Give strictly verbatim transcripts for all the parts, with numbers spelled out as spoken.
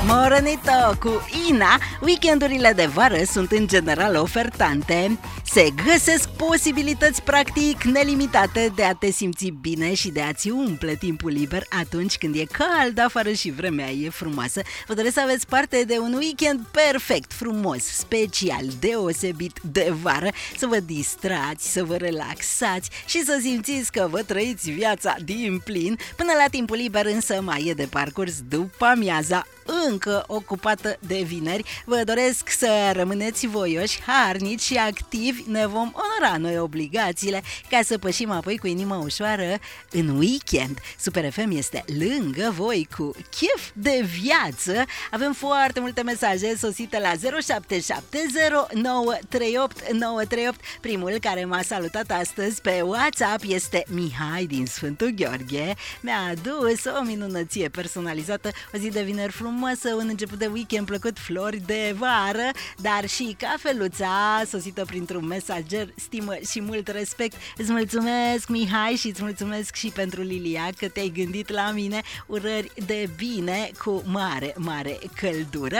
Morenito cu Ina. Weekendurile de vară sunt în general ofertante. Se găsesc posibilități practic nelimitate de a te simți bine și de a-ți umple timpul liber atunci când e cald afară și vremea e frumoasă. Vă doresc să aveți parte de un weekend perfect, frumos, special, deosebit de vară. Să vă distrați, să vă relaxați și să simțiți că vă trăiți viața din plin. Până la timpul liber însă mai e de parcurs după amiaza încă ocupată de vineri. Vă doresc să rămâneți voioși, harnici și activi. Ne vom onora noi obligațiile ca să pășim apoi cu inima ușoară în weekend. Super F M este lângă voi cu chef de viață. Avem foarte multe mesaje sosite la zero șapte șapte zero nouă trei opt nouă trei opt. Primul care m-a salutat astăzi pe WhatsApp este Mihai din Sfântul Gheorghe. Mi-a adus o minunăție personalizată, o zi de vineri frumoasă, un început de weekend plăcut, flori de vară, dar și cafeluța sosită printr-un mesager, stimă și mult respect. Îți mulțumesc, Mihai, și îți mulțumesc și pentru Lilia că te-ai gândit la mine. Urări de bine cu mare, mare căldură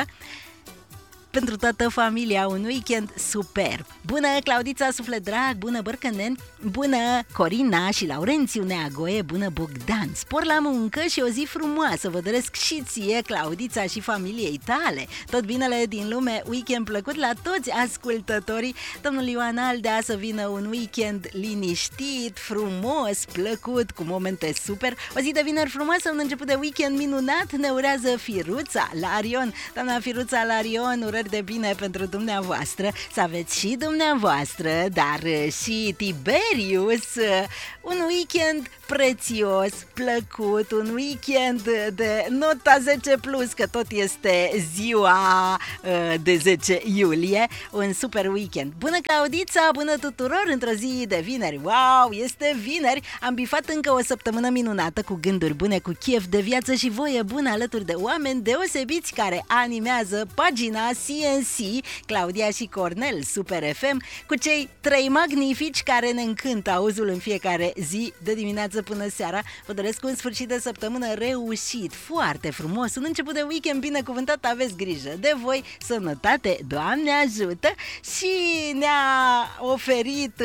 pentru toată familia, un weekend superb. Bună Claudița, suflet drag, bună Bărcăneni, bună Corina și Laurențiu Neagoe, bună Bogdan, spor la muncă și o zi frumoasă vă doresc și ție, Claudița, și familiei tale. Tot binele din lume, weekend plăcut la toți ascultătorii. Domnul Ioan Aldea, să vină un weekend liniștit, frumos, plăcut, cu momente super. O zi de vineri frumoasă, un început de weekend minunat, ne urează Firuța Larion. Doamna Firuța Larion, urări de bine pentru dumneavoastră, să aveți și dumneavoastră, dar și Tiberius, un weekend prețios, plăcut, un weekend de nota zece plus, că tot este ziua de zece iulie, un super weekend. Bună Claudița, bună tuturor într-o zi de vineri. Wow, este vineri, am bifat încă o săptămână minunată cu gânduri bune, cu chef de viață și voie bună alături de oameni deosebiți care animează pagina C N C, Claudia și Cornel, Super F M, cu cei trei magnifici care ne încântă auzul în fiecare zi, de dimineață până seara. Vă doresc un sfârșit de săptămână reușit, foarte frumos, un început de weekend binecuvântat, aveți grijă de voi, sănătate, Doamne ajută. Și ne-a oferit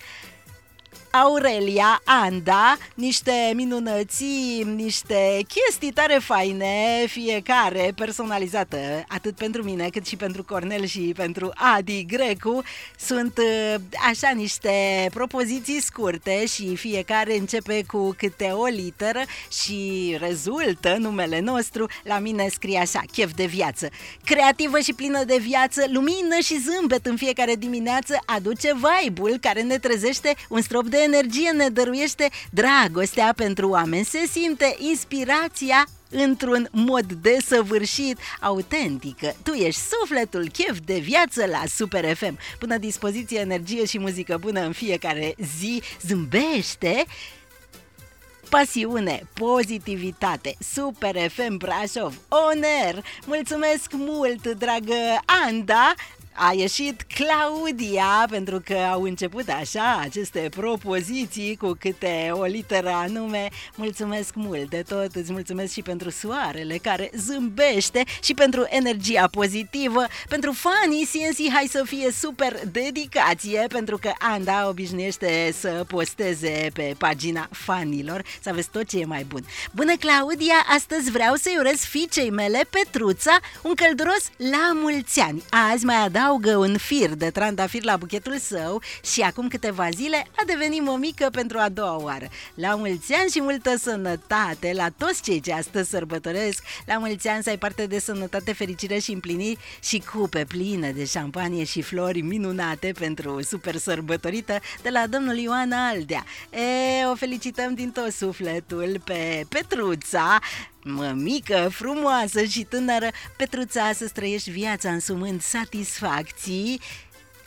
Aurelia Anda niște minunății, niște chestii tare faine, fiecare personalizată, atât pentru mine cât și pentru Cornel și pentru Adi Grecu. Sunt așa niște propoziții scurte și fiecare începe cu câte o literă și rezultă numele nostru. La mine scrie așa: chef de viață. Creativă și plină de viață, lumină și zâmbet în fiecare dimineață, aduce vibe-ul care ne trezește un strop de energie, ne dăruiește dragostea pentru oameni, se simte inspirația într-un mod desăvârșit, autentică. Tu ești sufletul, chef de viață la Super F M. Până dispoziție, energie și muzică bună în fiecare zi. Zâmbește, pasiune, pozitivitate, Super F M Brașov, on air. Mulțumesc mult, dragă Anda. A ieșit Claudia, pentru că au început așa aceste propoziții cu câte o literă anume. Mulțumesc mult de tot, îți mulțumesc și pentru soarele care zâmbește și pentru energia pozitivă. Pentru fanii C N C, hai să fie super dedicație, pentru că Anda obișnuiește să posteze pe pagina fanilor, să aveți tot ce e mai bun. Bună Claudia, astăzi vreau să-i urez fiicei mele, Petruța, un călduros la mulți ani. Azi mai adaugă un fir de trandafir la buchetul său și acum câteva zile a devenit mămică pentru a doua oară. La mulți ani și multă sănătate la toți cei ce astăzi sărbătoresc. La mulți ani să ai parte de sănătate, fericire și împliniri și cupe pline de șampanie și flori minunate pentru super sărbătorită de la domnul Ioan Aldea. E, o felicităm din tot sufletul pe Petruța, mămică frumoasă și tânără. Petruța, să-ți trăiești viața însumând satisfacții,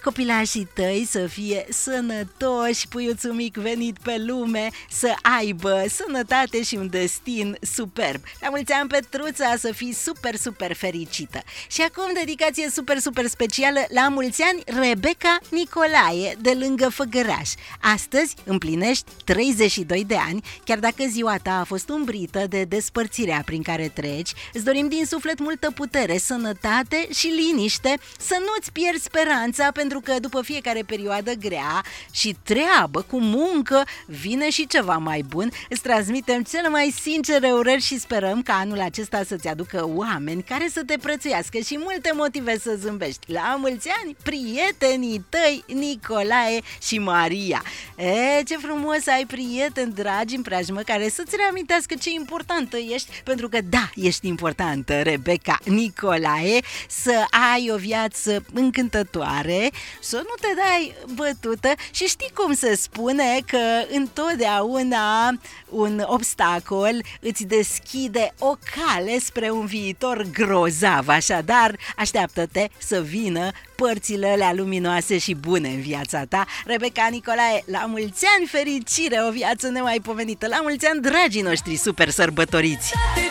copilașii tăi să fie sănătoși, puiuțul mic venit pe lume să aibă sănătate și un destin superb. La mulți ani, Petruța, să fii super, super fericită. Și acum dedicație super, super specială la mulți ani Rebecca Nicolae de lângă Făgăraș. Astăzi împlinești treizeci și doi de ani, chiar dacă ziua ta a fost umbrită de despărțirea prin care treci. Îți dorim din suflet multă putere, sănătate și liniște, să nu-ți pierzi speranța, pentru că după fiecare perioadă grea și treabă cu muncă vine și ceva mai bun. Îți transmitem cele mai sincere urări și sperăm ca anul acesta să-ți aducă oameni care să te prețuiască și multe motive să zâmbești. La mulți ani, prietenii tăi Nicolae și Maria. E, ce frumos să ai prieteni dragi în preajmă care să-ți reamintească ce importantă ești, pentru că da, ești importantă, Rebecca Nicolae, să ai o viață încântătoare, să nu te dai bătută și știi cum se spune că întotdeauna un obstacol îți deschide o cale spre un viitor grozav, așadar așteaptă-te să vină părțile alea luminoase și bune în viața ta. Rebecca Nicolae, la mulți ani, fericire, o viață nemaipomenită, la mulți ani, dragii noștri super sărbătoriți!